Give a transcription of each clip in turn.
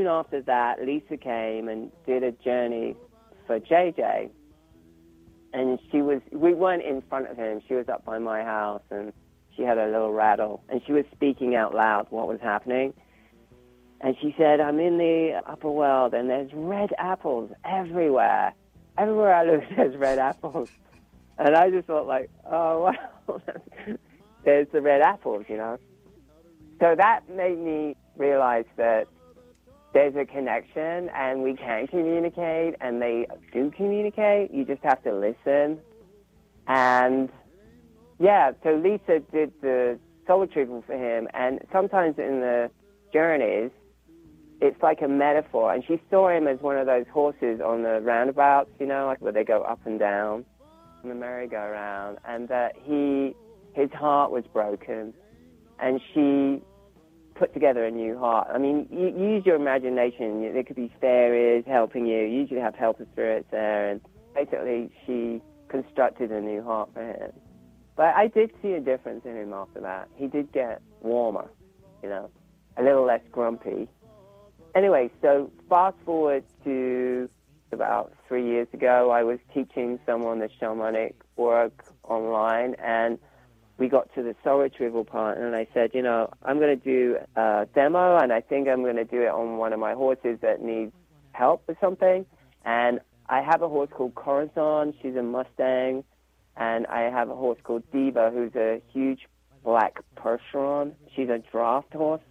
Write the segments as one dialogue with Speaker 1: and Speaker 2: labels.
Speaker 1: soon after that, Lisa came and did a journey for JJ. And we weren't in front of him. She was up by my house, and she had a little rattle. And she was speaking out loud what was happening. And she said, I'm in the upper world, and there's red apples everywhere. Everywhere I look, there's red apples. And I just thought, like, oh, wow, there's the red apples, you know. So that made me realize that there's a connection, and we can communicate, and they do communicate. You just have to listen. And, yeah, so Lisa did the soul retrieval for him, and sometimes in the journeys, it's like a metaphor. And she saw him as one of those horses on the roundabouts, you know, like where they go up and down on the merry-go-round, and that his heart was broken, and she put together a new heart. I mean, you use your imagination. There could be fairies helping you. You usually have helper spirits there, and basically she constructed a new heart for him. But I did see a difference in him after that. He did get warmer, you know, a little less grumpy. Anyway, so fast forward to about 3 years ago, I was teaching someone the shamanic work online, and we got to the soul retrieval part, and I said, you know, I'm going to do a demo, and I think I'm going to do it on one of my horses that needs help with something. And I have a horse called Corazon. She's a Mustang. And I have a horse called Diva, who's a huge black Percheron. She's a draft horse.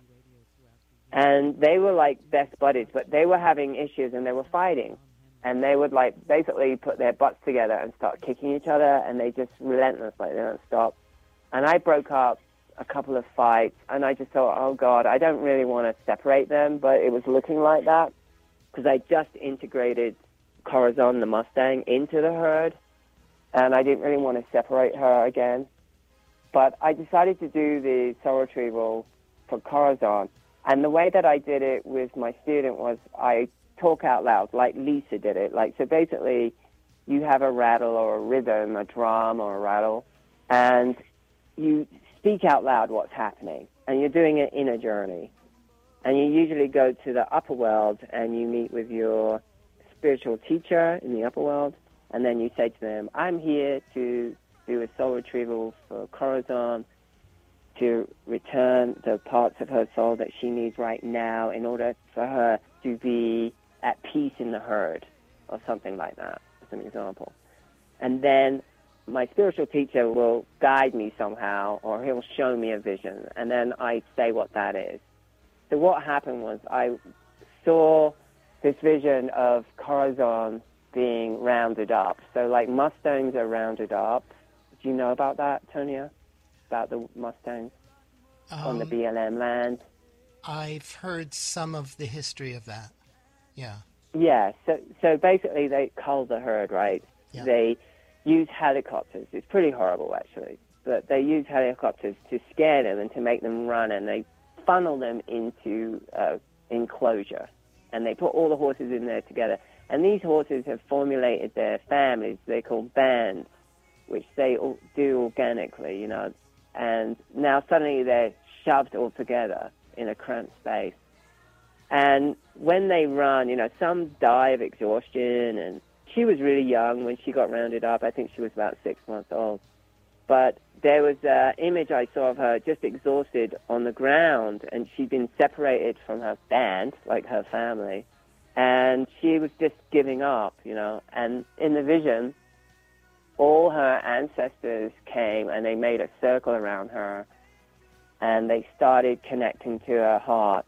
Speaker 1: And they were like best buddies, but they were having issues, and they were fighting. And they would like basically put their butts together and start kicking each other, and they just relentless, like they don't stop. And I broke up a couple of fights, and I just thought, oh, God, I don't really want to separate them, but it was looking like that because I just integrated Corazon, the Mustang, into the herd, and I didn't really want to separate her again. But I decided to do the soul retrieval for Corazon, and the way that I did it with my student was I talk out loud, like Lisa did it. Like, so basically, you have a rattle or a rhythm, a drum or a rattle, and you speak out loud what's happening, and you're doing it in a journey. And you usually go to the upper world, and you meet with your spiritual teacher in the upper world, and then you say to them, I'm here to do a soul retrieval for Corazon to return the parts of her soul that she needs right now in order for her to be at peace in the herd, or something like that, as an example. And then my spiritual teacher will guide me somehow, or he'll show me a vision, and then I say what that is. So what happened was I saw this vision of Corazon being rounded up. So like Mustangs are rounded up. Do you know about that, Tonya? About the Mustangs on the BLM land?
Speaker 2: I've heard some of the history of that. Yeah.
Speaker 1: Yeah, so basically they cull the herd, right?
Speaker 2: Yeah.
Speaker 1: They use helicopters. It's pretty horrible, actually. But they use helicopters to scare them and to make them run, and they funnel them into enclosure. And they put all the horses in there together. And these horses have formulated their families. They're called bands, which they do organically, you know. And now suddenly they're shoved all together in a cramped space. And when they run, you know, some die of exhaustion. And she was really young when she got rounded up. I think she was about 6 months old. But there was an image I saw of her just exhausted on the ground, and she'd been separated from her band, like her family, and she was just giving up, you know. And in the vision, all her ancestors came, and they made a circle around her, and they started connecting to her heart.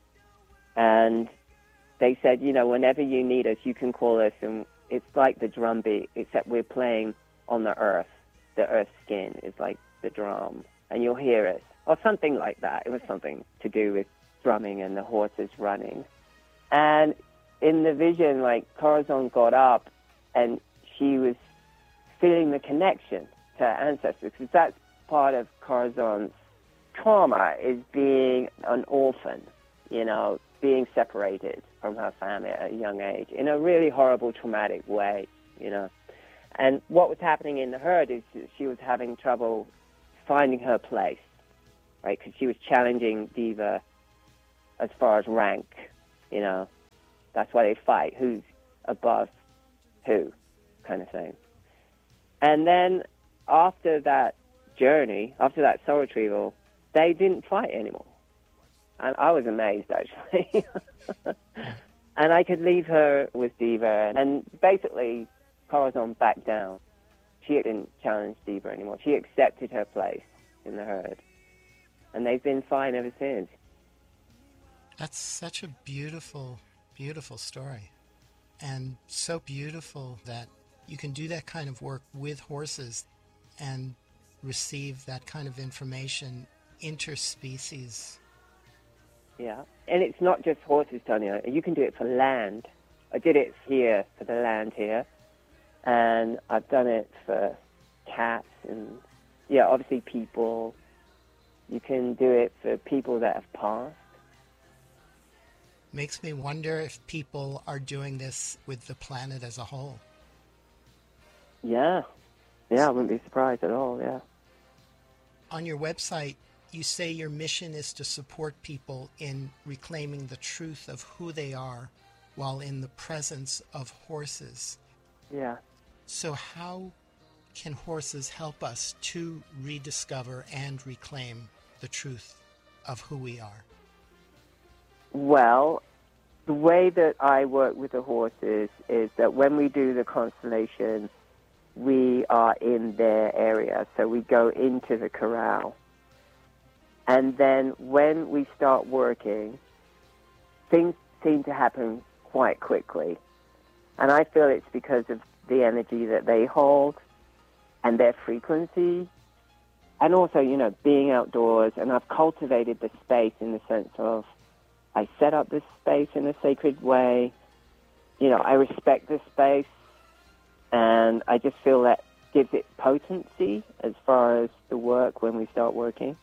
Speaker 1: And they said, you know, whenever you need us, you can call us, and it's like the drum beat, except we're playing on the earth. The earth's skin is like the drum, and you'll hear it, or something like that. It was something to do with drumming and the horses running. And in the vision, like, Corazon got up, and she was feeling the connection to her ancestors, because that's part of Corazon's trauma, is being an orphan, you know, being separated from her family at a young age in a really horrible, traumatic way, you know. And what was happening in the herd is she was having trouble finding her place, right? Because she was challenging Diva as far as rank, you know. That's why they fight. Who's above who, kind of thing. And then after that journey, after that soul retrieval, they didn't fight anymore. And I was amazed, actually. And I could leave her with Diva. And basically, Corazon backed down. She didn't challenge Diva anymore. She accepted her place in the herd. And they've been fine ever since.
Speaker 2: That's such a beautiful, beautiful story. And so beautiful that you can do that kind of work with horses and receive that kind of information interspecies.
Speaker 1: Yeah. And it's not just horses, Tanya. You can do it for land. I did it here, for the land here. And I've done it for cats and, yeah, obviously people. You can do it for people that have passed.
Speaker 2: Makes me wonder if people are doing this with the planet as a whole.
Speaker 1: Yeah. Yeah, I wouldn't be surprised at all, yeah.
Speaker 2: On your website, you say your mission is to support people in reclaiming the truth of who they are while in the presence of horses.
Speaker 1: Yeah.
Speaker 2: So how can horses help us to rediscover and reclaim the truth of who we are?
Speaker 1: Well, the way that I work with the horses is that when we do the constellation, we are in their area. So we go into the corral. And then when we start working, things seem to happen quite quickly. And I feel it's because of the energy that they hold and their frequency. And also, you know, being outdoors. And I've cultivated the space in the sense of I set up this space in a sacred way. You know, I respect this space. And I just feel that gives it potency as far as the work when we start working.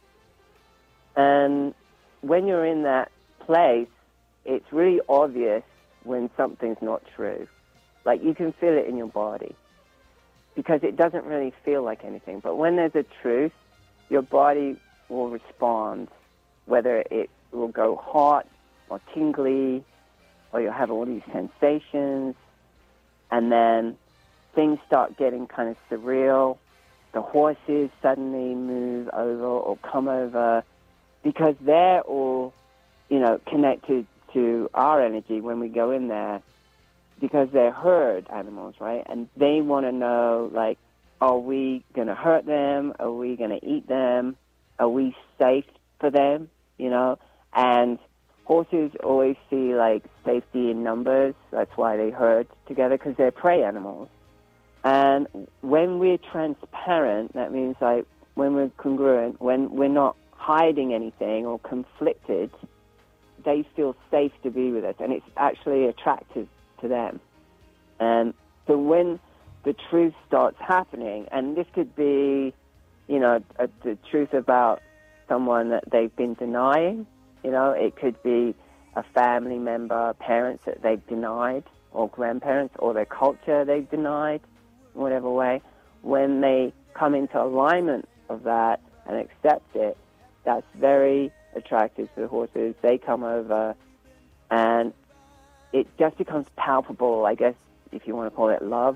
Speaker 1: And when you're in that place, it's really obvious when something's not true. Like you can feel it in your body because it doesn't really feel like anything. But when there's a truth, your body will respond, whether it will go hot or tingly, or you'll have all these sensations, and then things start getting kind of surreal. The horses suddenly move over or come over because they're all, you know, connected to our energy when we go in there because they're herd animals, right? And they want to know, like, are we going to hurt them? Are we going to eat them? Are we safe for them, you know? And horses always see, like, safety in numbers. That's why they herd together because they're prey animals. And when we're transparent, that means, like, when we're congruent, when we're not hiding anything or conflicted, they feel safe to be with us, and it's actually attractive to them. And so when the truth starts happening, and this could be, you know, the truth about someone that they've been denying, you know, it could be a family member, parents that they've denied, or grandparents, or their culture they've denied, in whatever way. When they come into alignment of that and accept it, that's very attractive to the horses. They come over, and it just becomes palpable, I guess, if you want to call it love.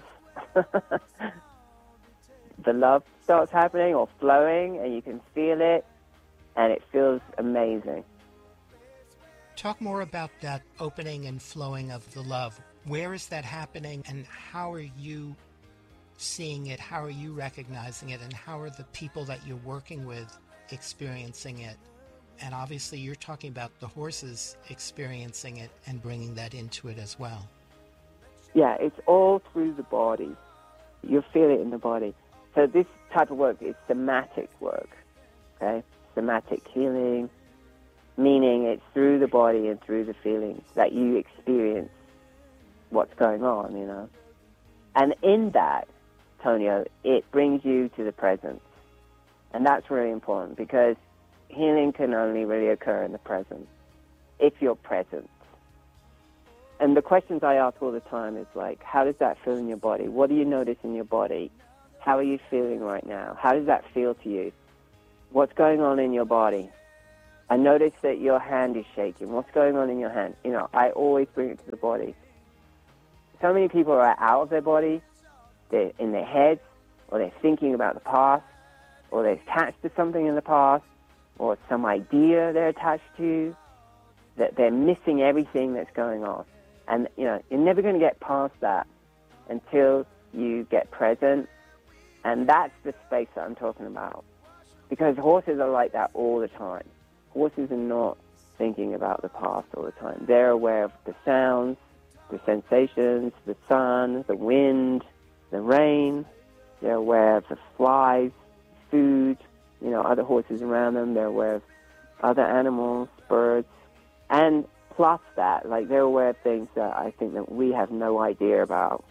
Speaker 1: The love starts happening or flowing, and you can feel it, and it feels amazing.
Speaker 2: Talk more about that opening and flowing of the love. Where is that happening, and how are you seeing it? How are you recognizing it? And how are the people that you're working with experiencing it? And obviously you're talking about the horses experiencing it and bringing that into it as well.
Speaker 1: Yeah, it's all through the body. You feel it in the body. So this type of work is somatic work, okay? Somatic healing, meaning it's through the body and through the feelings that you experience what's going on, you know? And in that, Tonio, it brings you to the present. And that's really important because healing can only really occur in the present, if you're present. And the questions I ask all the time is like, how does that feel in your body? What do you notice in your body? How are you feeling right now? How does that feel to you? What's going on in your body? I notice that your hand is shaking. What's going on in your hand? I always bring it to the body. So many people are out of their body, they're in their heads, or they're thinking about the past, or they're attached to something in the past, or some idea they're attached to, that they're missing everything that's going on. And, you're never going to get past that until you get present. And that's the space that I'm talking about. Because horses are like that all the time. Horses are not thinking about the past all the time. They're aware of the sounds, the sensations, the sun, the wind, the rain. They're aware of the flies, food, other horses around them. They're aware of other animals, birds. And plus that, like, they're aware of things that I think that we have no idea about.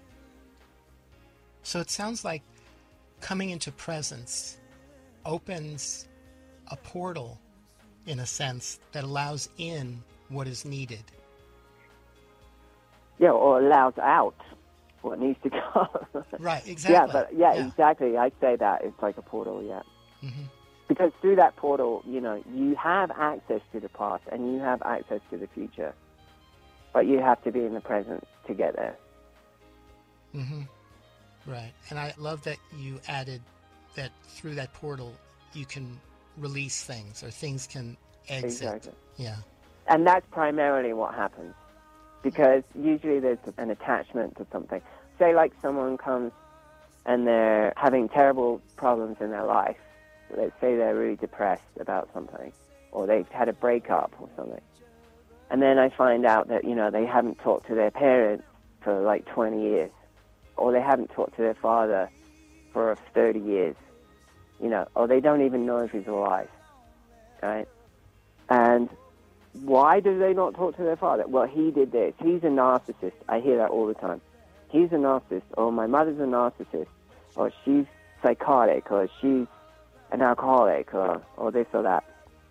Speaker 2: So it sounds like coming into presence opens a portal, in a sense, that allows in what is needed.
Speaker 1: Yeah, or allows out what needs to come.
Speaker 2: Right, exactly.
Speaker 1: Yeah, exactly. I'd say that. It's like a portal, yeah.
Speaker 2: Mm-hmm.
Speaker 1: Because through that portal, you have access to the past and you have access to the future. But you have to be in the present to get there.
Speaker 2: Mm-hmm. Right. And I love that you added that through that portal, you can release things, or things can exit.
Speaker 1: Exactly.
Speaker 2: Yeah.
Speaker 1: And that's primarily what happens. Because usually there's an attachment to something. Say like someone comes and they're having terrible problems in their life. Let's say they're really depressed about something, or they've had a breakup or something. And then I find out that, they haven't talked to their parents for like 20 years, or they haven't talked to their father for 30 years, or they don't even know if he's alive, right? And why do they not talk to their father? Well, he did this. He's a narcissist. I hear that all the time. He's a narcissist, or my mother's a narcissist, or she's psychotic, or she's an alcoholic, or this or that.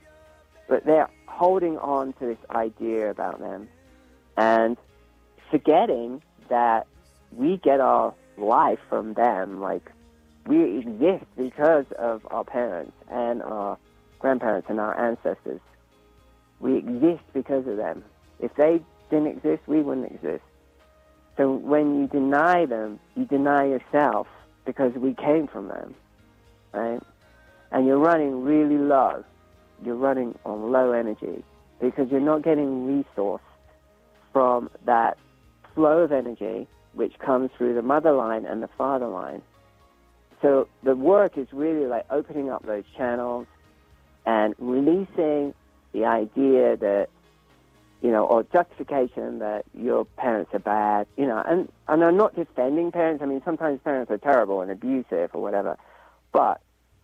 Speaker 1: But they're holding on to this idea about them and forgetting that we get our life from them. Like, we exist because of our parents and our grandparents and our ancestors. We exist because of them. If they didn't exist, we wouldn't exist. So when you deny them, you deny yourself, because we came from them, right? And you're running really low. You're running on low energy because you're not getting resource from that flow of energy which comes through the mother line and the father line. So the work is really like opening up those channels and releasing the idea that, or justification that your parents are bad, and I'm not defending parents. I mean, sometimes parents are terrible and abusive or whatever, but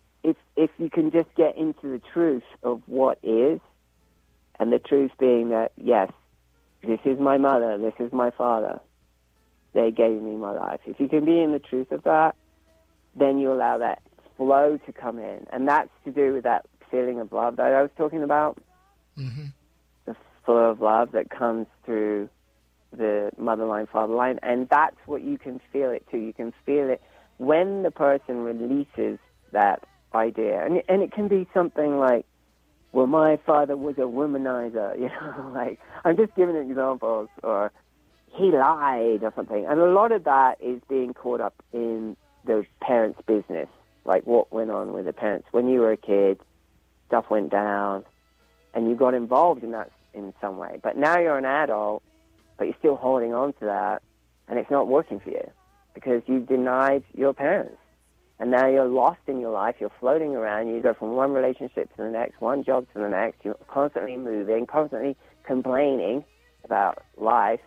Speaker 1: if you can just get into the truth of what is, and the truth being that, yes, this is my mother, this is my father, they gave me my life. If you can be in the truth of that, then you allow that flow to come in. And that's to do with that feeling of love that I was talking about.
Speaker 2: Mm-hmm.
Speaker 1: The flow of love that comes through the mother line, father line. And that's what you can feel it too. You can feel it when the person releases that idea. And it can be something like, well, my father was a womanizer, like, I'm just giving examples, or he lied or something. And a lot of that is being caught up in the parents' business, like what went on with the parents. When you were a kid, stuff went down, and you got involved in that in some way. But now you're an adult, but you're still holding on to that, and it's not working for you because you denied your parents. And now you're lost in your life. You're floating around. You go from one relationship to the next, one job to the next. You're constantly moving, constantly complaining about life,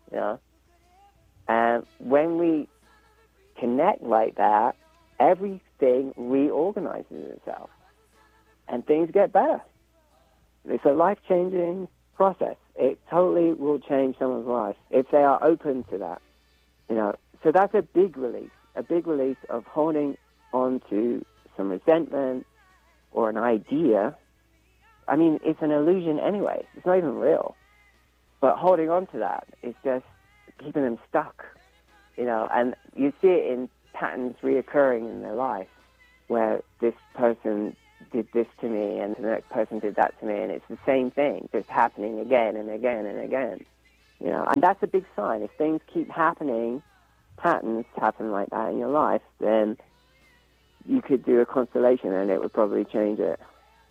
Speaker 1: And when we connect like that, everything reorganizes itself, and things get better. It's a life-changing process. It totally will change someone's life if they are open to that. So that's a big release of holding on to some resentment or an idea. I mean, it's an illusion anyway. It's not even real. But holding on to that is just keeping them stuck, and you see it in patterns reoccurring in their life where this person did this to me, and the next person did that to me, and it's the same thing, just happening again and again and again. You know, and that's a big sign. If things keep happening, patterns happen like that in your life, then you could do a constellation and it would probably change it.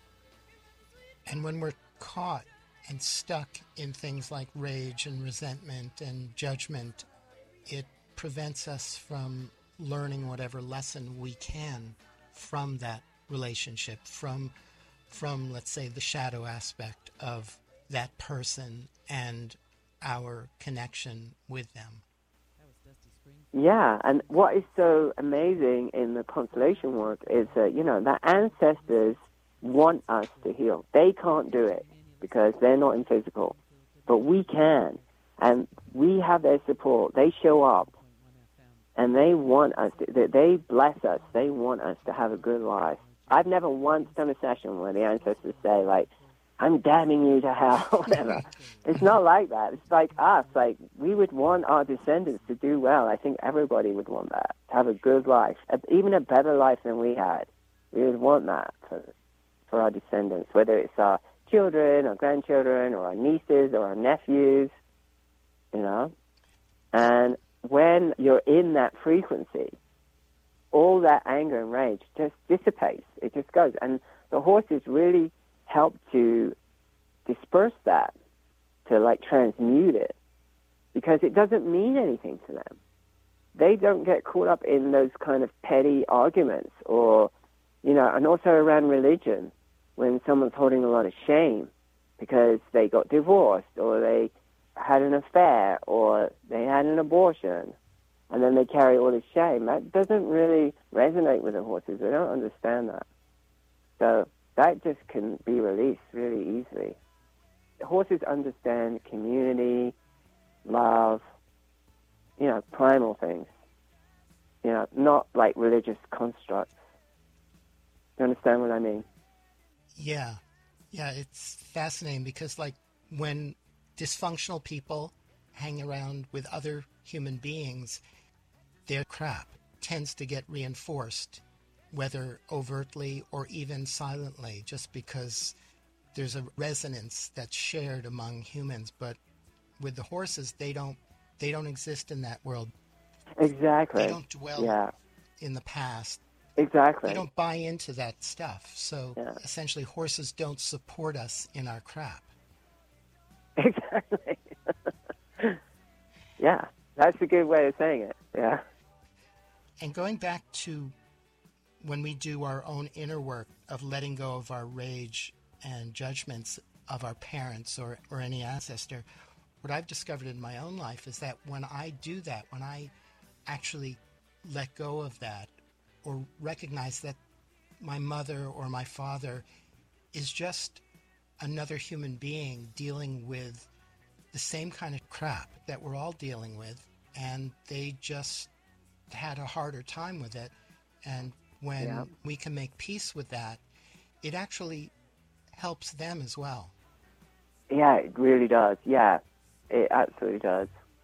Speaker 2: And when we're caught and stuck in things like rage and resentment and judgment, it prevents us from learning whatever lesson we can from that relationship, from let's say, the shadow aspect of that person and our connection with them.
Speaker 1: Yeah, and what is so amazing in the constellation work is that, you know, the ancestors want us to heal. They can't do it because they're not in physical, but we can, and we have their support. They show up, and they want us, they bless us. They want us to have a good life. I've never once done a session where the ancestors say, like, I'm damning you to hell, or whatever. It's not like that. It's like us. Like, we would want our descendants to do well. I think everybody would want that, to have a good life, even a better life than we had. We would want that for our descendants, whether it's our children or grandchildren or our nieces or our nephews, you know. And when you're in that frequency, all that anger and rage just dissipates. It just goes. And the horses really help to disperse that, to like transmute it, because it doesn't mean anything to them. They don't get caught up in those kind of petty arguments, or, you know, and also around religion, when someone's holding a lot of shame because they got divorced or they had an affair or they had an abortion, and then they carry all this shame. That doesn't really resonate with the horses. They don't understand that. So that just can be released really easily. The horses understand community, love, you know, primal things, you know, not like religious constructs. You understand what I mean?
Speaker 2: Yeah, it's fascinating because, like, when dysfunctional people hang around with other human beings, their crap tends to get reinforced, whether overtly or even silently, just because there's a resonance that's shared among humans. But with the horses, they don't exist in that world.
Speaker 1: Exactly.
Speaker 2: They don't dwell in the past.
Speaker 1: Exactly.
Speaker 2: They don't buy into that stuff. So essentially, horses don't support us in our crap.
Speaker 1: Exactly. Yeah, that's a good way of saying it. Yeah.
Speaker 2: And going back to when we do our own inner work of letting go of our rage and judgments of our parents or any ancestor, what I've discovered in my own life is that when I do that, when I actually let go of that or recognize that my mother or my father is just another human being dealing with the same kind of crap that we're all dealing with, and they just had a harder time with it. And when we can make peace with that, it actually helps them as well.
Speaker 1: Yeah, it really does. Yeah, it absolutely does.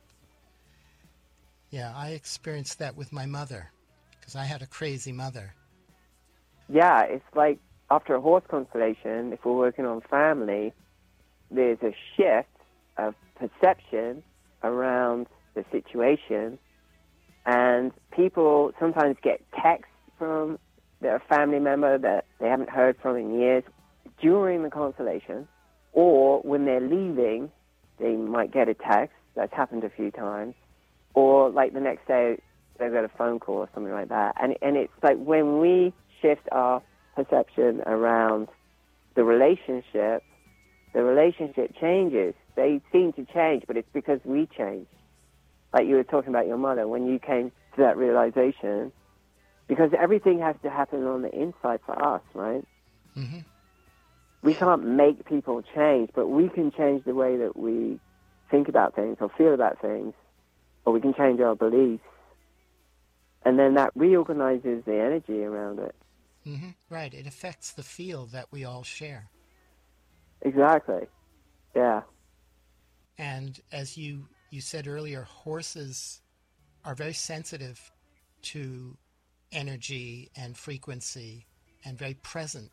Speaker 2: Yeah, I experienced that with my mother because I had a crazy mother.
Speaker 1: Yeah, it's like after a horse constellation, if we're working on family, there's a shift of perception around the situation, and people sometimes get texts from their family member that they haven't heard from in years during the constellation, or when they're leaving, they might get a text. That's happened a few times. Or like the next day, they've got a phone call or something like that. And it's like when we shift our perception around the relationship changes. They seem to change, but it's because we change. Like you were talking about your mother, when you came to that realization, because everything has to happen on the inside for us, right?
Speaker 2: Mm-hmm.
Speaker 1: We can't make people change, but we can change the way that we think about things or feel about things, or we can change our beliefs, and then that reorganizes the energy around it.
Speaker 2: Mm-hmm. Right. It affects the field that we all share.
Speaker 1: Exactly. Yeah.
Speaker 2: And as you said earlier, horses are very sensitive to energy and frequency and very present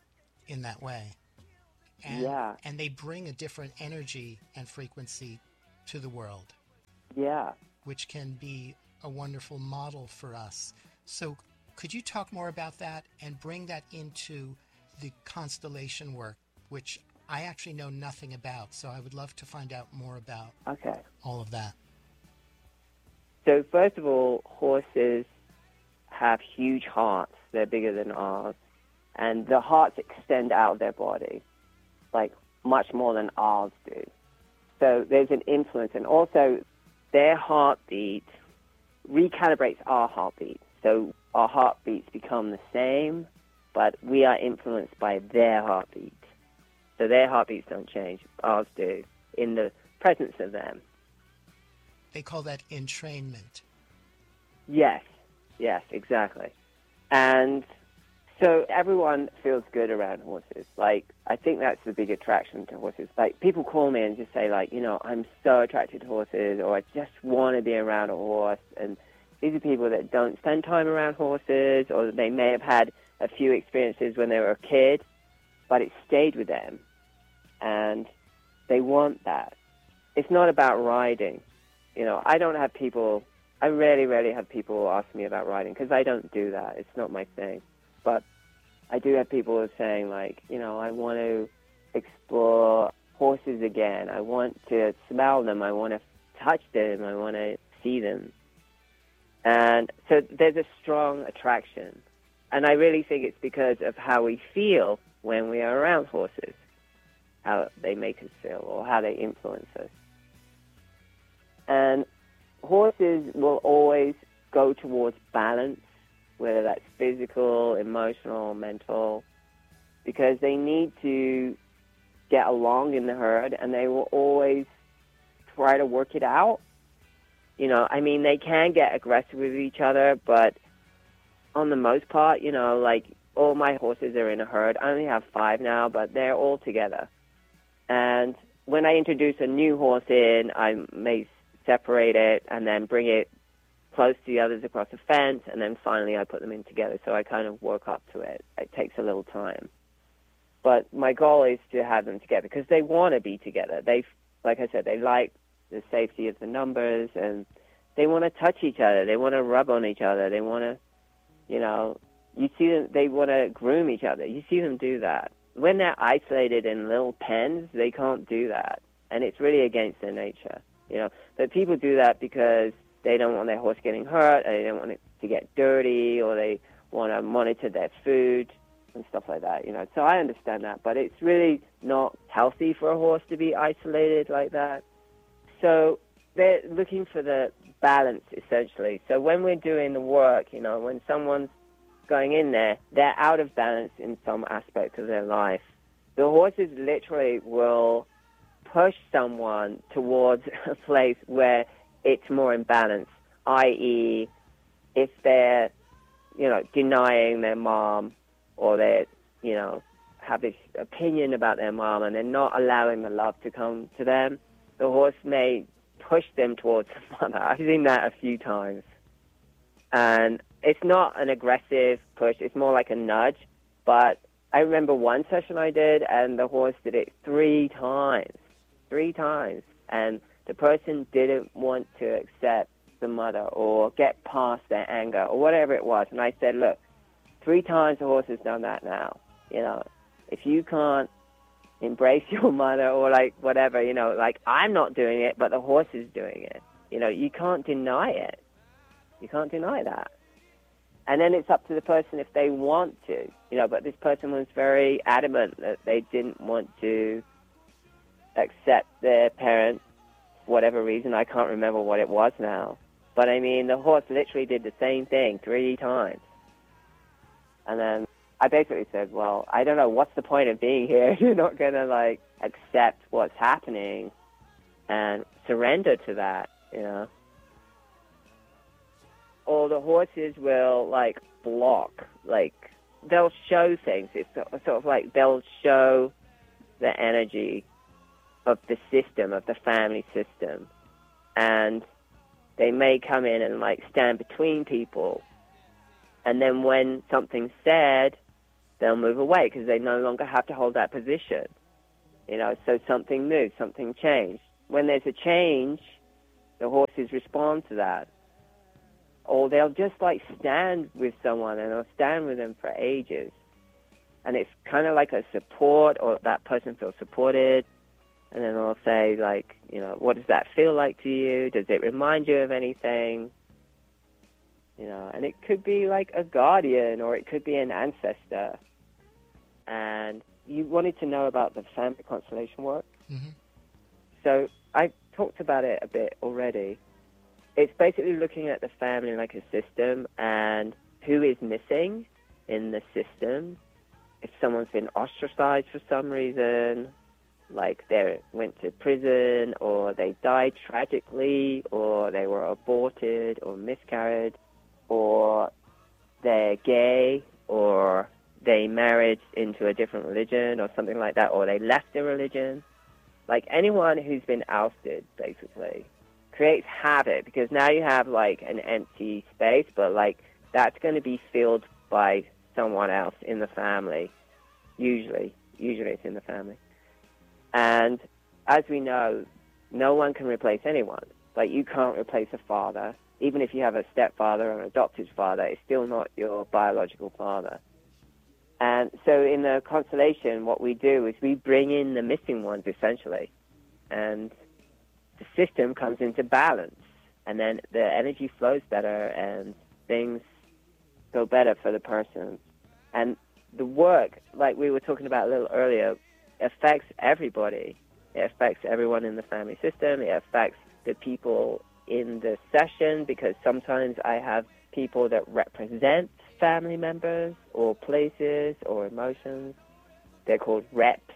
Speaker 2: in that way.
Speaker 1: Yeah.
Speaker 2: And they bring a different energy and frequency to the world,
Speaker 1: Yeah.
Speaker 2: which can be a wonderful model for us. So could you talk more about that and bring that into the constellation work, which I actually know nothing about, so I would love to find out more about
Speaker 1: Okay.
Speaker 2: all of that.
Speaker 1: So first of all, horses have huge hearts. They're bigger than ours. And the hearts extend out of their body, like much more than ours do. So there's an influence. And also, their heartbeat recalibrates our heartbeat. So our heartbeats become the same, but we are influenced by their heartbeat. So their heartbeats don't change. Ours do, in the presence of them.
Speaker 2: They call that entrainment.
Speaker 1: Yes, exactly. And so everyone feels good around horses. Like, I think that's the big attraction to horses. Like, people call me and just say, like, I'm so attracted to horses, or I just want to be around a horse. And these are people that don't spend time around horses, or they may have had a few experiences when they were a kid, but it stayed with them. And they want that. It's not about riding. I rarely have people ask me about riding, because I don't do that. It's not my thing. But I do have people saying, like, I want to explore horses again. I want to smell them. I want to touch them. I want to see them. And so there's a strong attraction. And I really think it's because of how we feel when we are around horses, how they make us feel or how they influence us. And horses will always go towards balance, whether that's physical, emotional, mental, because they need to get along in the herd, and they will always try to work it out. They can get aggressive with each other, but on the most part, like, all my horses are in a herd. I only have 5 now, but they're all together. And when I introduce a new horse in, I may separate it and then bring it close to the others across a fence, and then finally I put them in together. So I kind of work up to it. It takes a little time. But my goal is to have them together because they want to be together. Like I said, they like the safety of the numbers, and they want to touch each other. They want to rub on each other. They want to, you see them, they want to groom each other. You see them do that. When they're isolated in little pens, they can't do that. And it's really against their nature, But people do that because they don't want their horse getting hurt, or they don't want it to get dirty, or they want to monitor their food and stuff like that, So I understand that, but it's really not healthy for a horse to be isolated like that. So they're looking for the balance, essentially. So when we're doing the work, when someone's going in there, they're out of balance in some aspect of their life. The horses literally will push someone towards a place where it's more in balance, i.e., if they're, denying their mom, or they, have this opinion about their mom, and they're not allowing the love to come to them, the horse may push them towards the mother. I've seen that a few times. And it's not an aggressive push. It's more like a nudge. But I remember one session I did, and the horse did it 3 times. 3 times. And the person didn't want to accept the mother or get past their anger or whatever it was. And I said, look, 3 times the horse has done that now. If you can't embrace your mother or like whatever, like I'm not doing it, but the horse is doing it. You can't deny it. You can't deny that. And then it's up to the person if they want to, but this person was very adamant that they didn't want to accept their parent for whatever reason. I can't remember what it was now. But the horse literally did the same thing 3 times. And then I basically said, well, I don't know, what's the point of being here if you're not going to, accept what's happening and surrender to that, Or the horses will, block, they'll show things. It's sort of like they'll show the energy of the system, of the family system. And they may come in and, stand between people. And then when something's said, they'll move away because they no longer have to hold that position. So something moved, something changed. When there's a change, the horses respond to that. Or they'll just stand with someone and they'll stand with them for ages. And it's kind of like a support, or that person feels supported. And then they'll say, what does that feel like to you? Does it remind you of anything? And it could be like a guardian, or it could be an ancestor. And you wanted to know about the family constellation work.
Speaker 2: Mm-hmm.
Speaker 1: So I talked about it a bit already. It's basically looking at the family like a system and who is missing in the system. If someone's been ostracized for some reason, like they went to prison, or they died tragically, or they were aborted or miscarried, or they're gay, or they married into a different religion or something like that, or they left the religion. Like anyone who's been ousted, basically, creates havoc, because now you have an empty space, but that's going to be filled by someone else in the family. Usually it's in the family. And as we know, no one can replace anyone. You can't replace a father. Even if you have a stepfather or an adopted father, it's still not your biological father. And so in the constellation, what we do is we bring in the missing ones, essentially. And the system comes into balance. And then the energy flows better and things go better for the person. And the work, like we were talking about a little earlier, affects everybody. It affects everyone in the family system. It affects the people in the session, because sometimes I have people that represent family members or places or emotions. They're called reps.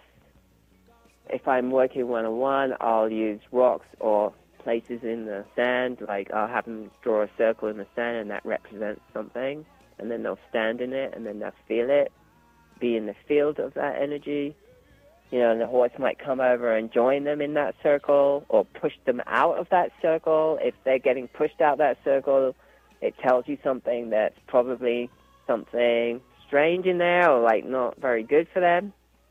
Speaker 1: If I'm working one-on-one, I'll use rocks or places in the sand. I'll have them draw a circle in the sand, and that represents something. And then they'll stand in it, and then they'll feel it, be in the field of that energy. And the horse might come over and join them in that circle, or push them out of that circle. If they're getting pushed out that circle, it tells you something that's probably something strange in there, or not very good for them,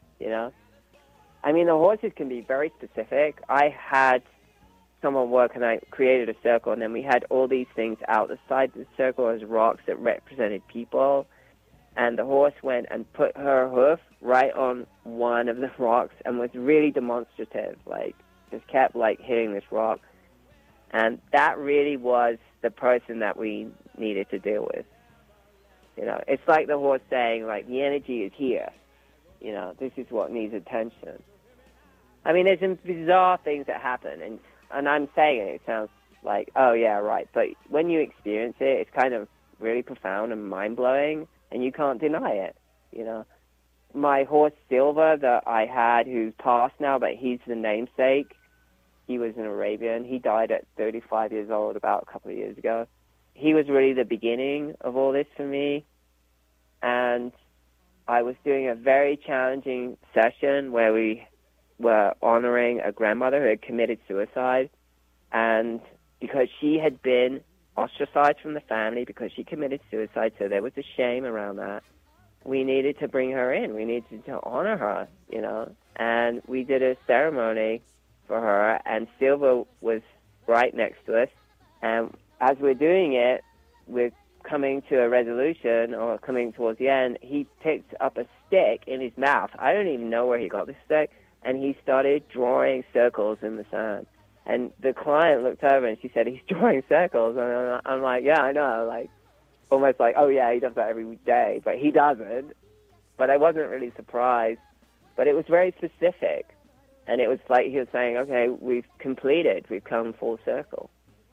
Speaker 1: I mean, the horses can be very specific. I had someone work, and I created a circle, and then we had all these things out the side of the circle as rocks that represented people. And the horse went and put her hoof right on one of the rocks and was really demonstrative, just kept hitting this rock. And that really was the person that we needed to deal with. It's like the horse saying, the energy is here. This is what needs attention. I mean, there's some bizarre things that happen, and I'm saying it sounds like, oh yeah, right. But when you experience it, it's kind of really profound and mind-blowing, and you can't deny it, My horse Silver that I had, who's passed now, but he's the namesake, he was an Arabian. He died at 35 years old about a couple of years ago. He was really the beginning of all this for me. And I was doing a very challenging session where we were honoring a grandmother who had committed suicide. And because she had been ostracized from the family because she committed suicide, so there was a shame around that, we needed to bring her in. We needed to honor her, And we did a ceremony for her, and Silver was right next to us. And as we're doing it, we're coming to a resolution, or coming towards the end. He picked up a stick in his mouth. I don't even know where he got this stick. And he started drawing circles in the sand. And the client looked over and she said, he's drawing circles. And I'm like, yeah, I know. Almost oh yeah, he does that every day. But he doesn't. But I wasn't really surprised. But it was very specific. And it was like he was saying, okay, we've completed. We've come full circle.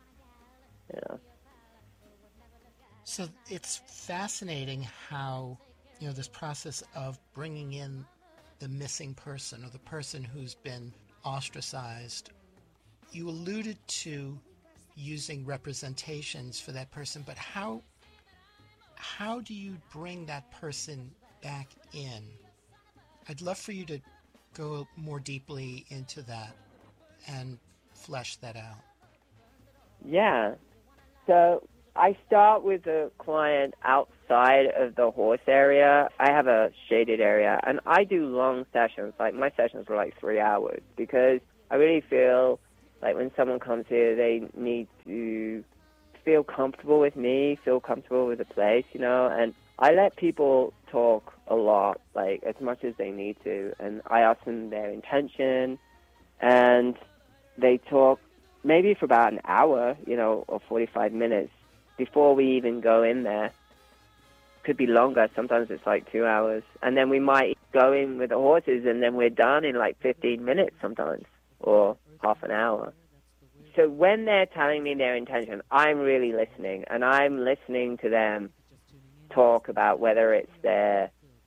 Speaker 2: So it's fascinating how, this process of bringing in the missing person, or the person who's been ostracized. You alluded to using representations for that person, but how do you bring that person back in? I'd love for you to go more deeply into that and flesh that out.
Speaker 1: Yeah. So I start with the client outside of the horse area. I have a shaded area, and I do long sessions. Like, my sessions are like 3 hours, because I really feel like when someone comes here, they need to feel comfortable with me, feel comfortable with the place, you know, and I let people talk a lot, like, as much as they need to, and I ask them their intention, and they talk maybe for about an hour, you know, or 45 minutes before we even go in there. Could be longer. Sometimes it's like 2 hours. And then we might go in with the horses, and then we're done in like 15 minutes sometimes, or half an hour. So when they're telling me their intention, I'm really listening, and I'm listening to them talk about whether it's their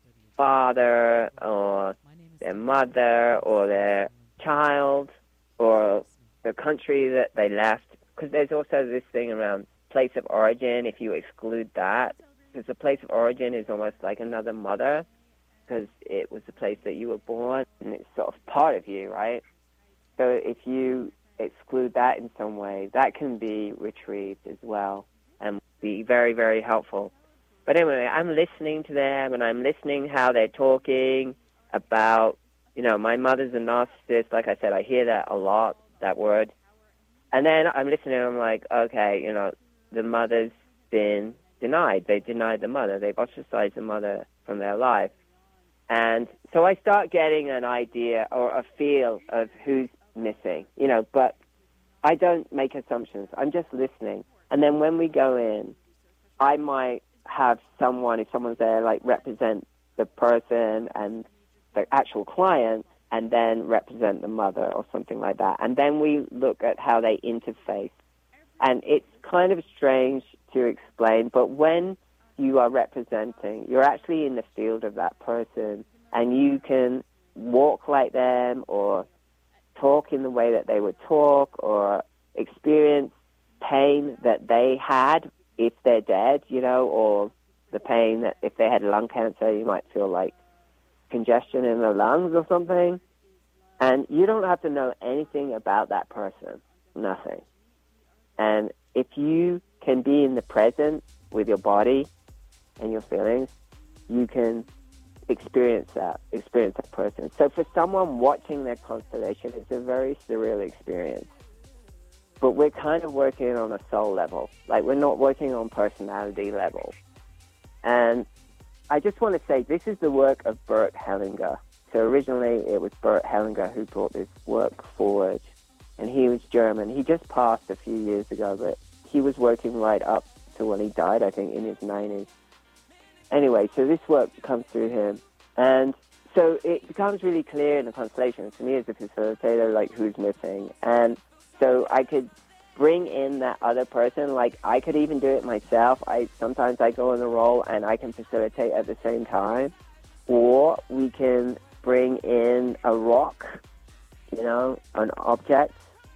Speaker 1: father or their mother or their child or the country that they left. Because there's also this thing around place of origin. If you exclude that, because the place of origin is almost like another mother, because it was the place that you were born, and it's sort of part of you, right? So if you exclude that in some way, that can be retrieved as well and be very, very helpful. But anyway, I'm listening to them, and I'm listening how they're talking about, you know, my mother's a narcissist. Like I said, I hear that a lot, that word. And then I'm listening, and I'm like, okay, you know, the mother's been denied. They denied the mother. They've ostracized the mother from their life. And so I start getting an idea or a feel of who's missing, you know, but I don't make assumptions. I'm just listening. And then when we go in, I might have someone, if someone's there, like, represent the person and the actual client, and then represent the mother or something like that. And then we look at how they interface. And it's kind of strange to explain, but when you are representing, you're actually in the field of that person, and you can walk like them or talk in the way that they would talk or experience pain that they had if they're dead, you know, or the pain that if they had lung cancer, you might feel like congestion in the lungs or something. And you don't have to know anything about that person, nothing. And if you can be in the present with your body and your feelings, you can experience that person. So for someone watching their constellation, it's a very surreal experience. But we're kind of working on a soul level. Like, we're not working on personality level. And I just want to say, this is the work of Bert Hellinger. So originally it was Bert Hellinger who brought this work forward. And he was German. He just passed a few years ago, but he was working right up to when he died, I think, in his 90s. Anyway, so this work comes through him. And so it becomes really clear in the constellation, to me as a facilitator, like, who's missing. And so I could bring in that other person. Like, I could even do it myself. Sometimes I go in the role and I can facilitate at the same time. Or we can bring in a rock, you know, an object.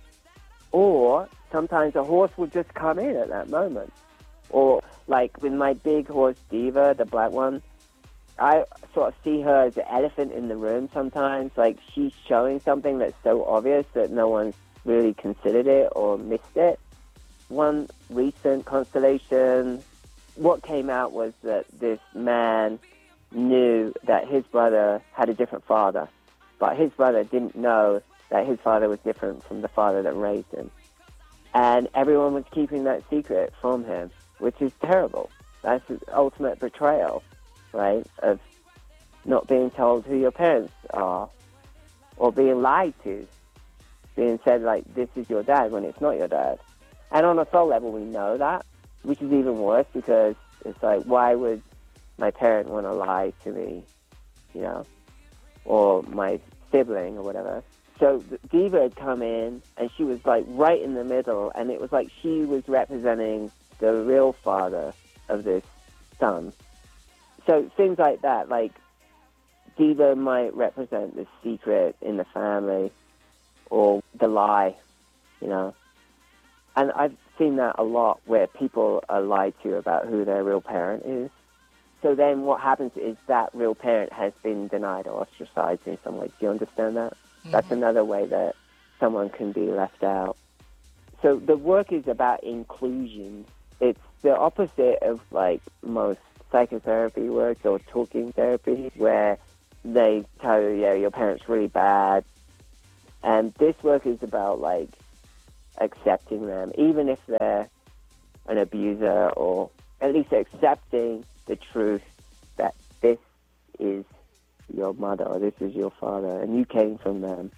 Speaker 1: Or sometimes a horse would just come in at that moment. Or, like, with my big horse, Diva, the black one, I sort of see her as the elephant in the room sometimes. Like, she's showing something that's so obvious that no one's really considered it or missed it. One recent constellation, what came out was that this man knew that his brother had a different father, but his brother didn't know that his father was different from the father that raised him. And everyone was keeping that secret from him, which is terrible. That's the ultimate betrayal, right, of not being told who your parents are, or being lied to, being said, like, this is your dad when it's not your dad. And on a soul level, we know that, which is even worse, because it's like, why would my parent want to lie to me, you know, or my sibling or whatever. So Diva had come in, and she was, like, right in the middle, and it was like she was representing the real father of this son. So things like that, like, Diva might represent the secret in the family or the lie, you know. And I've seen that a lot, where people are lied to about who their real parent is. So then what happens is that real parent has been denied or ostracized in some way. Do you understand that? Mm-hmm. That's another way that someone can be left out. So the work is about inclusion. It's the opposite of like most psychotherapy works or talking therapy, where they tell you, yeah, your parents really bad. And this work is about like accepting them, even if they're an abuser, or at least accepting the truth that this is your mother or this is your father and you came from them.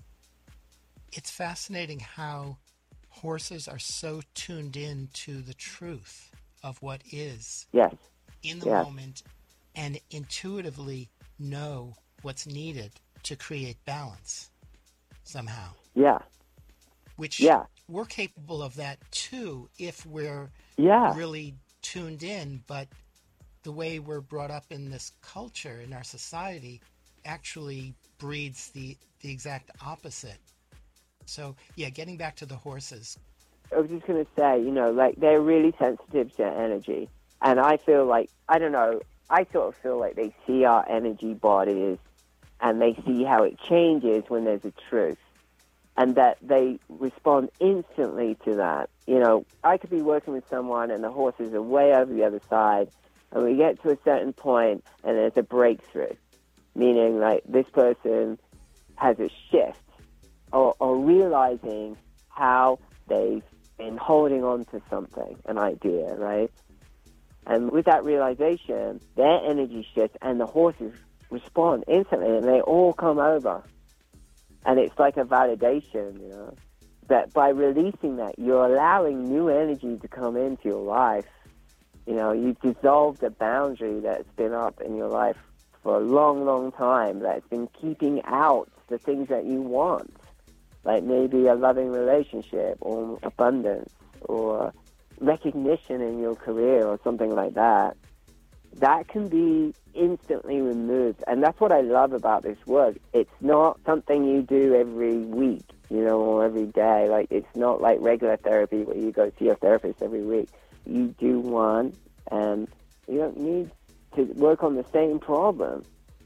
Speaker 2: It's fascinating how horses are so tuned in to the truth of what is
Speaker 1: Yes.
Speaker 2: in the
Speaker 1: Yes.
Speaker 2: moment and intuitively know what's needed to create balance somehow.
Speaker 1: Yeah.
Speaker 2: Which
Speaker 1: Yeah.
Speaker 2: we're capable of that too if we're
Speaker 1: Yeah.
Speaker 2: really tuned in, but the way we're brought up in this culture, in our society, actually breeds the exact opposite. So, yeah, getting back to the horses.
Speaker 1: I was just going to say, you know, like they're really sensitive to energy. And I feel like, I don't know, I sort of feel like they see our energy bodies and they see how it changes when there's a truth. And that they respond instantly to that. You know, I could be working with someone and the horses are way over the other side, and we get to a certain point and there's a breakthrough, meaning like this person has a shift or realizing how they've been holding on to something, an idea, right? And with that realization, their energy shifts and the horses respond instantly and they all come over. And it's like a validation, you know, that by releasing that, you're allowing new energy to come into your life. You know, you've dissolved a boundary that's been up in your life for a long, long time, that's been keeping out the things that you want, like maybe a loving relationship or abundance or recognition in your career or something like that. That can be instantly removed. And that's what I love about this work. It's not something you do every week, you know, or every day. Like, it's not like regular therapy where you go see your therapist every week. You do one, and you don't need to work on the same problem.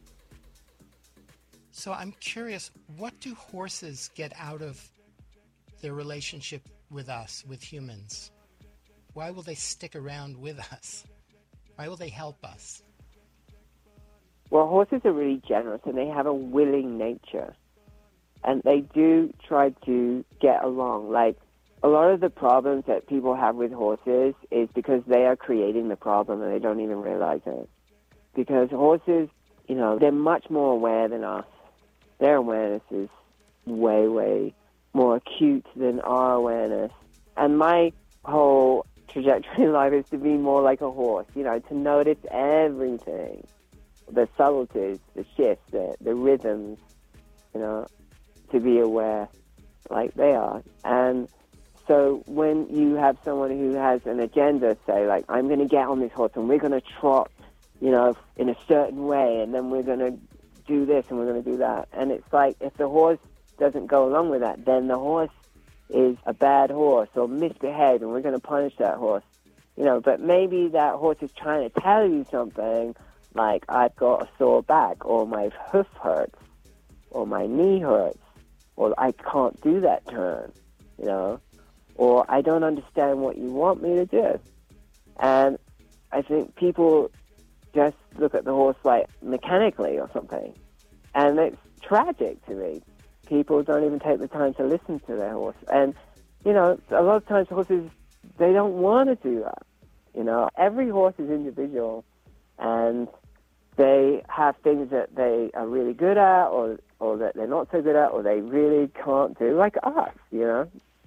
Speaker 2: So I'm curious, what do horses get out of their relationship with us, with humans? Why will they stick around with us? Why will they help us?
Speaker 1: Well, horses are really generous and they have a willing nature. And they do try to get along. Like, a lot of the problems that people have with horses is because they are creating the problem and they don't even realize it. Because horses, you know, they're much more aware than us. Their awareness is way, way more acute than our awareness. And my whole trajectory in life is to be more like a horse, you know, to notice everything, the subtleties, the shifts, the rhythms, you know, to be aware like they are. And so when you have someone who has an agenda, say, like, I'm going to get on this horse and we're going to trot, you know, in a certain way, and then we're going to do this and we're going to do that. And it's like, if the horse doesn't go along with that, then the horse is a bad horse or misbehaved and we're going to punish that horse. You know, but maybe that horse is trying to tell you something like, I've got a sore back, or my hoof hurts, or my knee hurts, or I can't do that turn, you know, or I don't understand what you want me to do. And I think people just look at the horse like mechanically or something. And it's tragic to me. People don't even take the time to listen to their horse. And, you know, a lot of times horses, they don't want to do that. You know, every horse is individual and they have things that they are really good at or that they're not so good at or they really can't do, like us, you know.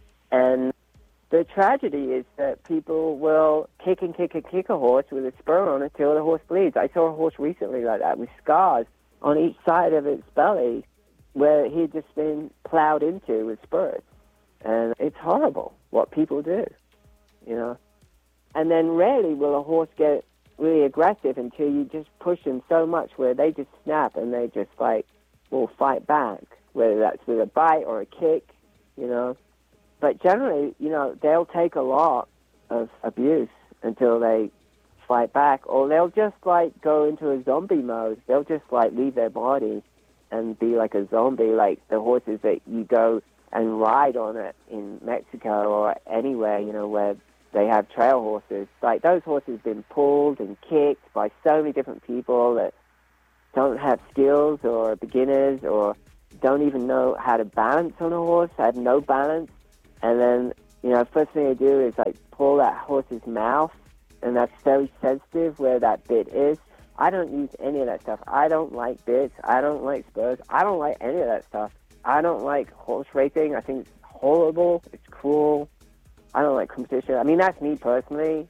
Speaker 1: And the tragedy is that people will kick a horse with a spur on until the horse bleeds. I saw a horse recently like that with scars on each side of its belly where he'd just been plowed into with spurs. And it's horrible what people do, you know. And then rarely will a horse get really aggressive until you just push them so much where they just snap and they just, like, will fight back, whether that's with a bite or a kick, you know. But generally, you know, they'll take a lot of abuse until they fight back, or they'll just, like, go into a zombie mode. They'll just, like, leave their body and be like a zombie, like the horses that you go and ride on it in Mexico or anywhere, you know, where they have trail horses. Like, those horses have been pulled and kicked by so many different people that don't have skills or beginners or don't even know how to balance on a horse, have no balance. And then, first thing they do is, like, pull that horse's mouth, and that's very sensitive where that bit is. I don't use any of that stuff. I don't like bits. I don't like spurs. I don't like any of that stuff. I don't like horse racing. I think it's horrible. It's cruel. I don't like competition. I mean, that's me personally,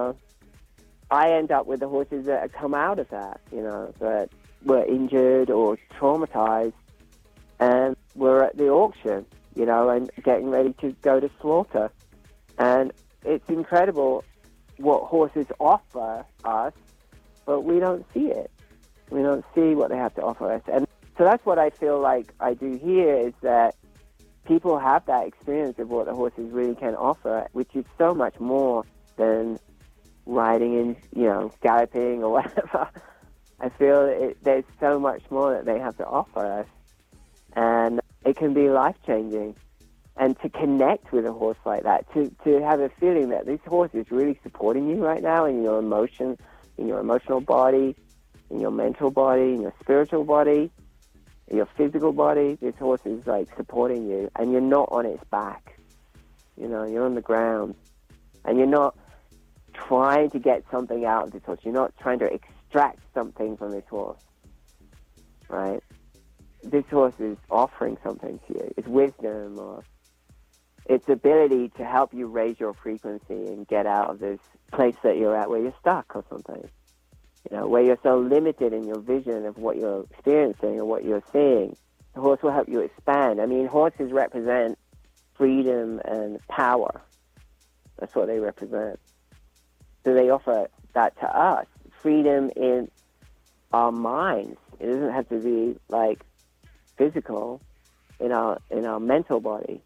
Speaker 1: I end up with the horses that have come out of that, that were injured or traumatized, and we're at the auction, and getting ready to go to slaughter. And it's incredible what horses offer us, but we don't see it. We don't see what they have to offer us. And so that's what I feel like I do here, is that people have that experience of what the horses really can offer, which is so much more than riding and, galloping or whatever. I feel there's so much more that they have to offer us, and it can be life-changing. And to connect with a horse like that, to have a feeling that this horse is really supporting you right now in your emotion, in your emotional body, in your mental body, in your spiritual body, in your physical body, this horse is, like, supporting you, and you're not on its back. You're on the ground, and you're not trying to get something out of this horse. You're not trying to extract something from this horse, right? This horse is offering something to you. It's wisdom, or its ability to help you raise your frequency and get out of this place that you're at where you're stuck or something. Where you're so limited in your vision of what you're experiencing or what you're seeing. The horse will help you expand. I mean, horses represent freedom and power. That's what they represent. So they offer that to us, freedom in our minds. It doesn't have to be, like, physical, in our mental body.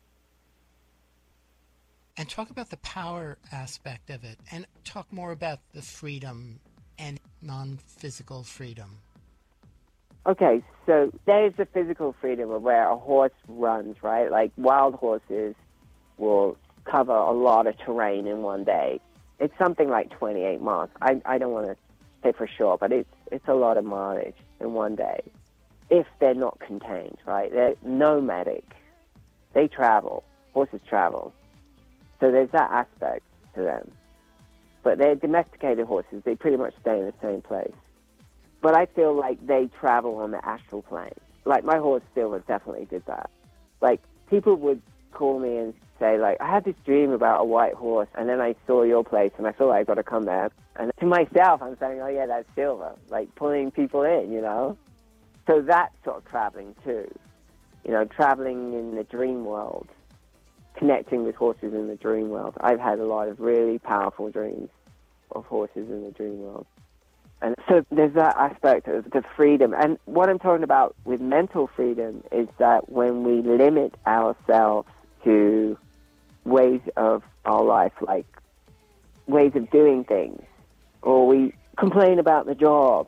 Speaker 2: And talk about the power aspect of it, and talk more about the freedom and non-physical freedom.
Speaker 1: Okay, so there's the physical freedom of where a horse runs, right? Like, wild horses will cover a lot of terrain in one day. It's something like 28 miles. I don't want to say for sure, but it's a lot of mileage in one day. If they're not contained, right? They're nomadic. They travel. Horses travel. So there's that aspect to them. But they're domesticated horses. They pretty much stay in the same place. But I feel like they travel on the astral plane. Like, my horse Silver definitely did that. Like, people would call me and say, like, I had this dream about a white horse, and then I saw your place, and I feel like I've got to come there. And to myself, I'm saying, oh, yeah, that's Silver. Like, pulling people in, So that's sort of traveling, too. Traveling in the dream world. Connecting with horses in the dream world. I've had a lot of really powerful dreams of horses in the dream world. And so there's that aspect of the freedom. And what I'm talking about with mental freedom is that when we limit ourselves to ways of our life, like ways of doing things, or we complain about the job,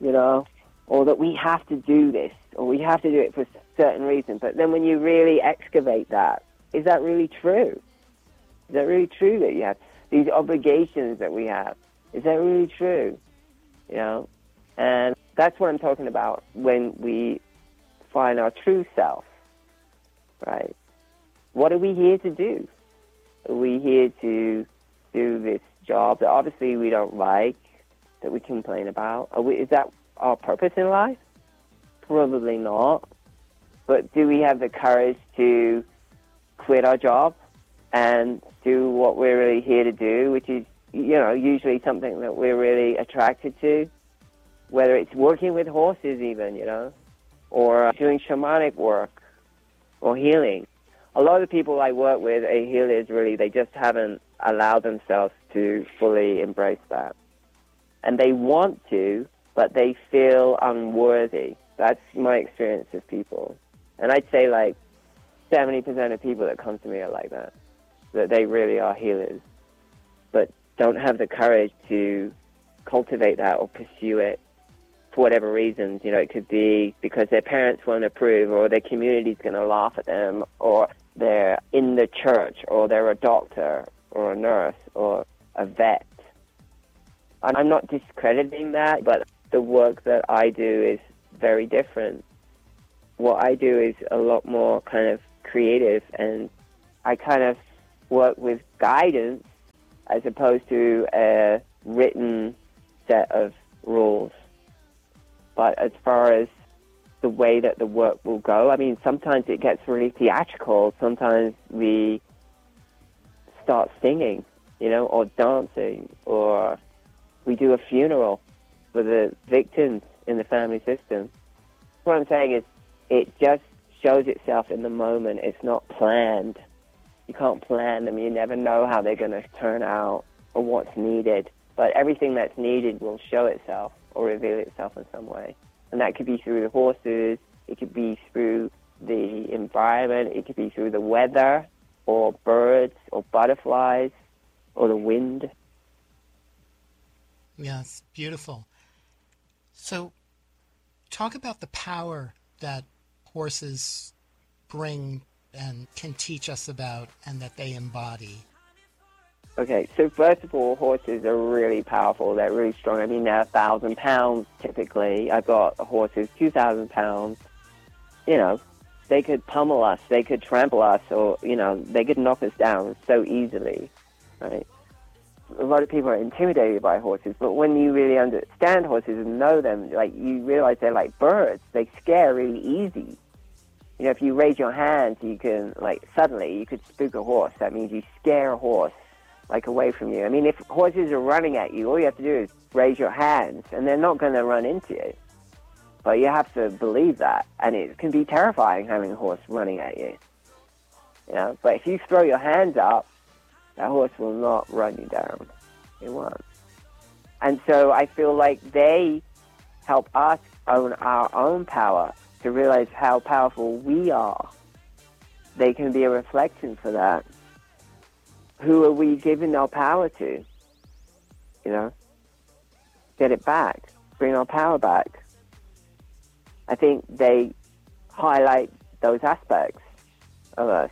Speaker 1: or that we have to do this, or we have to do it for a certain reason. But then when you really excavate that, is that really true? Is that really true that you have these obligations that we have? Is that really true? And that's what I'm talking about when we find our true self, right? What are we here to do? Are we here to do this job that obviously we don't like, that we complain about? Is that our purpose in life? Probably not. But do we have the courage to quit our job and do what we're really here to do, which is, usually something that we're really attracted to, whether it's working with horses even, or doing shamanic work or healing. A lot of the people I work with are healers, really. They just haven't allowed themselves to fully embrace that. And they want to, but they feel unworthy. That's my experience of people. And I'd say, like, 70% of people that come to me are like that they really are healers, but don't have the courage to cultivate that or pursue it for whatever reasons. It could be because their parents won't approve, or their community's going to laugh at them, or they're in the church, or they're a doctor, or a nurse or a vet. I'm not discrediting that, but the work that I do is very different. What I do is a lot more kind of creative, and I kind of work with guidance as opposed to a written set of rules. But as far as the way that the work will go, I mean, sometimes it gets really theatrical. Sometimes we start singing, or dancing, or we do a funeral for the victims in the family system. What I'm saying is it just shows itself in the moment. It's not planned. You can't plan them. You never know how they're going to turn out or what's needed. But everything that's needed will show itself or reveal itself in some way. And that could be through the horses, it could be through the environment, it could be through the weather, or birds, or butterflies, or the wind.
Speaker 2: Yes, beautiful. So talk about the power that horses bring and can teach us about and that they embody.
Speaker 1: Okay, so first of all, horses are really powerful. They're really strong. I mean, they're 1,000 pounds typically. I've got horses 2,000 pounds. They could pummel us, they could trample us, or, they could knock us down so easily, right? A lot of people are intimidated by horses, but when you really understand horses and know them, you realize they're like birds. They scare really easy. If you raise your hands, you can, suddenly you could spook a horse. That means you scare a horse, away from you. I mean, if horses are running at you, all you have to do is raise your hands, and they're not going to run into you. But you have to believe that, and it can be terrifying having a horse running at you. But if you throw your hands up, that horse will not run you down. It won't. And so I feel like they help us own our own power, to realize how powerful we are. They can be a reflection for that. Who are we giving our power to? Get it back. Bring our power back. I think they highlight those aspects of us.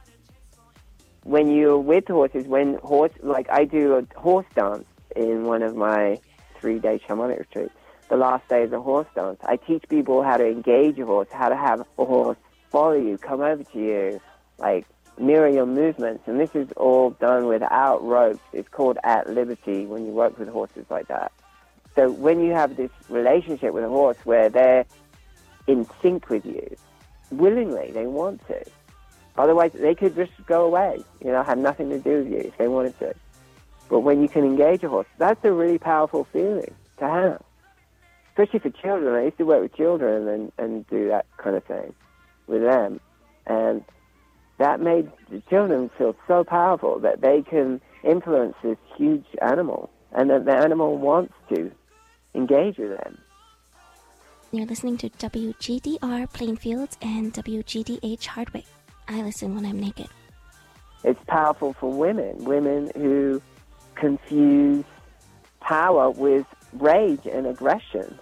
Speaker 1: When you're with horses, I do a horse dance in one of my 3-day shamanic retreats. The last day is a horse dance. I teach people how to engage a horse, how to have a horse follow you, come over to you, mirror your movements. And this is all done without ropes. It's called at liberty when you work with horses like that. So when you have this relationship with a horse where they're in sync with you, willingly, they want to. Otherwise, they could just go away, have nothing to do with you if they wanted to. But when you can engage a horse, that's a really powerful feeling to have. Especially for children. I used to work with children and do that kind of thing with them. And that made the children feel so powerful that they can influence this huge animal, and that the animal wants to engage with them.
Speaker 3: You're listening to WGDR Plainfield and WGDH Hardwick. I listen when I'm naked.
Speaker 1: It's powerful for women who confuse power with rage and aggression,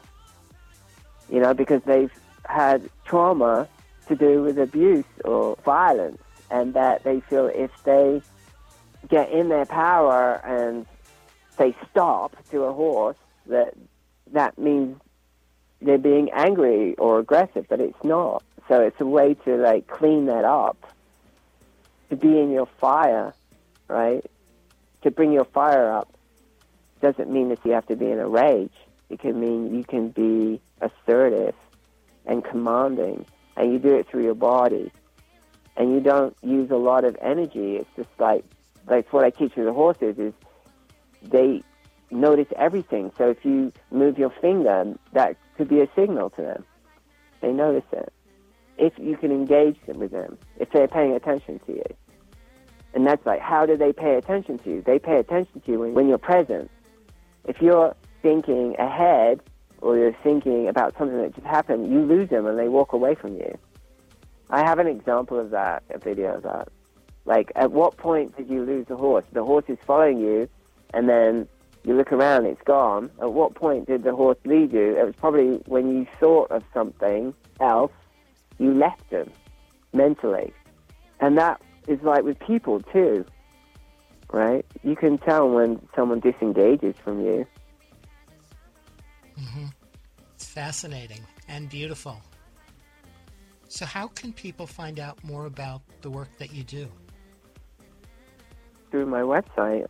Speaker 1: because they've had trauma to do with abuse or violence, and that they feel if they get in their power and say stop to a horse, that means they're being angry or aggressive, but it's not. So it's a way to clean that up, to be in your fire, right? To bring your fire up doesn't mean that you have to be in a rage. It can mean you can be assertive and commanding, and you do it through your body. And you don't use a lot of energy. It's just like what I teach with the horses is they notice everything. So if you move your finger, that could be a signal to them. They notice it. If you can engage them with them, if they're paying attention to you. And that's how do they pay attention to you? They pay attention to you when you're present. If you're thinking ahead or you're thinking about something that just happened, you lose them and they walk away from you. I have an example of that, a video of that. At what point did you lose the horse? The horse is following you, and then you look around, it's gone. At what point did the horse leave you? It was probably when you thought of something else, you left them mentally. And that is with people too. right? You can tell when someone disengages from you.
Speaker 2: Mm-hmm. It's fascinating and beautiful. So how can people find out more about the work that you do?
Speaker 1: Through my website,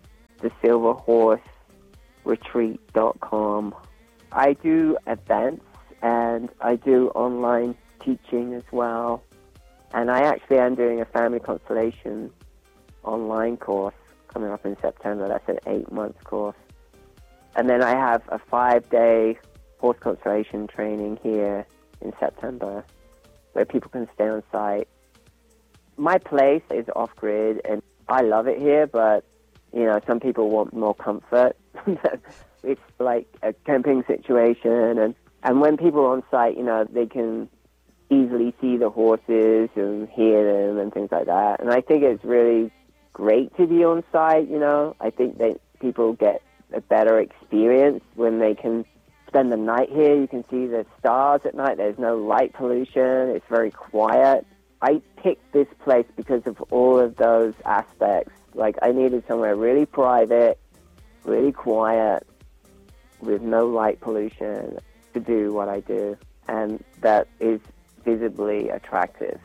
Speaker 1: thesilverhorseretreat.com. I do events and I do online teaching as well. And I actually am doing a family constellation online course coming up in September. That's an 8-month course. And then I have a 5-day horse constellation training here in September where people can stay on site. My place is off-grid and I love it here, but, you know, some people want more comfort. It's like a camping situation. And when people are on site, you know, they can easily see the horses and hear them and things like that. And I think it's really great to be on site, you know. I think that people get a better experience when they can spend the night here. You can see the stars at night. There's no light pollution. It's very quiet. I picked this place because of all of those aspects. Like, I needed somewhere really private, really quiet, with no light pollution to do what I do, and that is visibly attractive.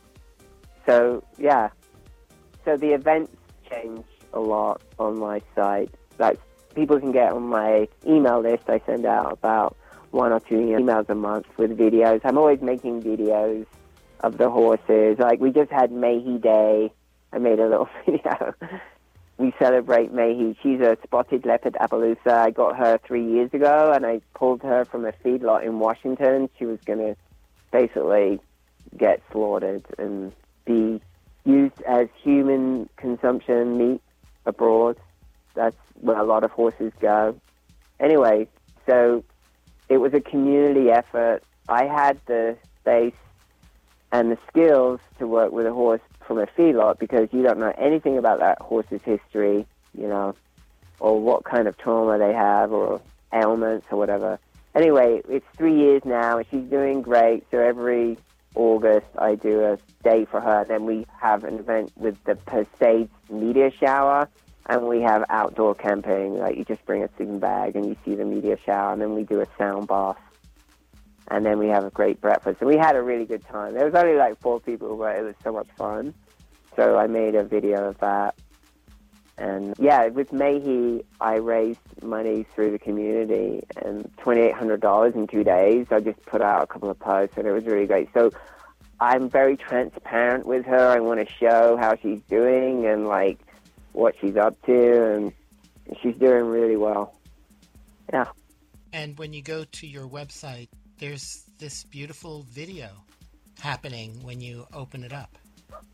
Speaker 1: So, yeah. So the events change a lot on my site. Like, people can get on my email list. I send out about 1 or 2 emails a month with videos. I'm always making videos of the horses. Like, we just had Mayhe Day. I made a little video. We celebrate Mayhe. She's a spotted leopard Appaloosa. I got her 3 years ago, and I pulled her from a feedlot in Washington. She was going to basically get slaughtered and be used as human consumption meat abroad. That's where a lot of horses go. Anyway, so it was a community effort. I had the space and the skills to work with a horse from a feedlot because you don't know anything about that horse's history, you know, or what kind of trauma they have or ailments or whatever. Anyway, it's 3 years now and she's doing great. So every August I do a day for her. Then we have an event with the Perseids meteor shower, and we have outdoor camping. Like, you just bring a sleeping bag and you see the meteor shower, and then we do a sound bath. And then we have a great breakfast. And we had a really good time. There was only like 4 people, but it was so much fun. So I made a video of that. And yeah, with Mayhe, I raised money through the community and $2,800 in 2 days. I just put out a couple of posts and it was really great. So I'm very transparent with her. I want to show how she's doing and like what she's up to, and she's doing really well. Yeah.
Speaker 2: And when you go to your website, there's this beautiful video happening when you open it up.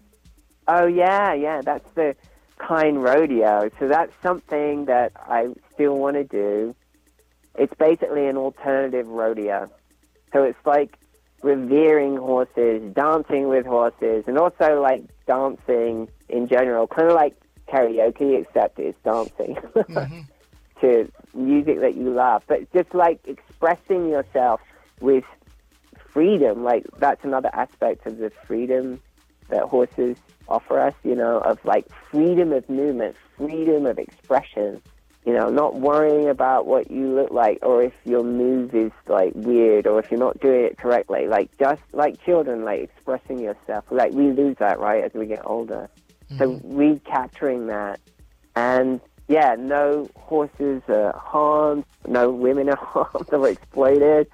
Speaker 1: Oh, yeah, that's the Kine Rodeo. So that's something that I still want to do. It's basically an alternative rodeo. So it's like revering horses, dancing with horses, and also like dancing in general, kind of like karaoke, except it's dancing
Speaker 2: Mm-hmm.
Speaker 1: to music that you love, but just like expressing yourself with freedom. Like, that's another aspect of the freedom that horses offer us, you know, of like freedom of movement, freedom of expression, you know, not worrying about what you look like or if your move is like weird or if you're not doing it correctly. Like, just like children, like expressing yourself. Like, we lose that, right, as we get older.
Speaker 2: Mm-hmm.
Speaker 1: So recapturing that. And yeah, no horses are harmed, no women are harmed or exploited.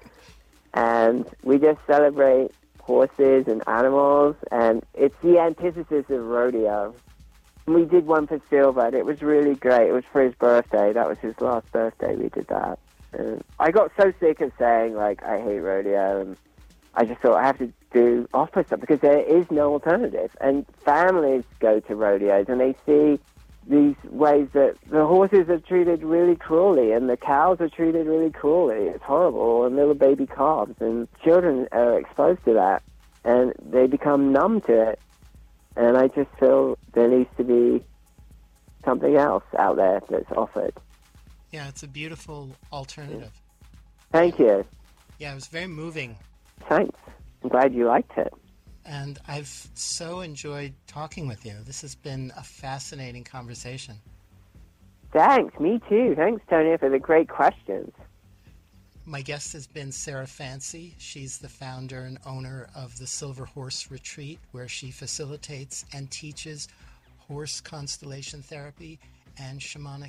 Speaker 1: And we just celebrate horses and animals, and it's the antithesis of rodeo. We did one for Silver, and it was really great. It was for his birthday. That was his last birthday we did that. And I got so sick of saying, like, I hate rodeo, and I just thought I have to do opposite because there is no alternative. And families go to rodeos, and they see these ways that the horses are treated really cruelly and the cows are treated really cruelly. It's horrible. And little baby calves and children are exposed to that and they become numb to it. And I just feel there needs to be something else out there that's offered.
Speaker 2: Yeah, it's a beautiful alternative.
Speaker 1: Thank you.
Speaker 2: Yeah, it was very moving.
Speaker 1: Thanks. I'm glad you liked it.
Speaker 2: And I've so enjoyed talking with you. This has been a fascinating conversation.
Speaker 1: Thanks, me too. Thanks, Tony, for the great questions.
Speaker 2: My guest has been Sarah Fancy. She's the founder and owner of the Silver Horse Retreat, where she facilitates and teaches horse constellation therapy and shamanic